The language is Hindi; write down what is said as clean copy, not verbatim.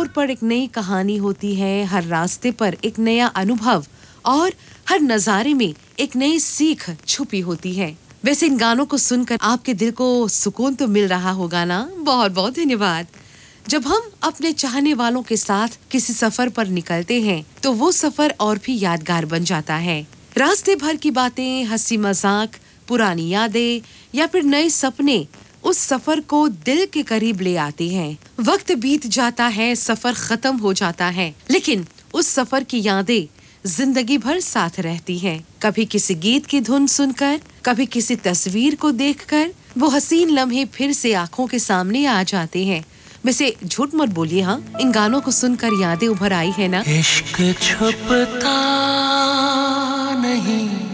पर एक नई कहानी होती है, हर रास्ते पर एक नया अनुभव और हर नजारे में एक नई सीख छुपी होती है। वैसे इन गानों को सुनकर आपके दिल को सुकून तो मिल रहा होगा ना? बहुत-बहुत धन्यवाद। जब हम अपने चाहने वालों के साथ किसी सफर पर निकलते हैं, तो वो सफर और भी यादगार बन जाता है। रास्ते भर की बातें, हंसी मजाक, पुरानी यादें या फिर नए सपने उस सफर को दिल के करीब ले आते हैं। वक्त बीत जाता है, सफर खत्म हो जाता है, लेकिन उस सफर की यादें जिंदगी भर साथ रहती हैं। कभी किसी गीत की धुन सुनकर, कभी किसी तस्वीर को देखकर वो हसीन लम्हे फिर से आंखों के सामने आ जाते हैं। वैसे झूठ मत बोलिए, हाँ, इन गानों को सुनकर यादें उभर आई है ना? इश्क छुपता नहीं